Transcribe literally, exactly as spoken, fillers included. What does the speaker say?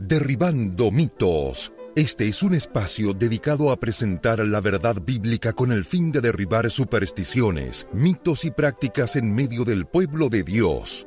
Derribando mitos. Este es un espacio dedicado a presentar la verdad bíblica con el fin de derribar supersticiones, mitos y prácticas en medio del pueblo de Dios.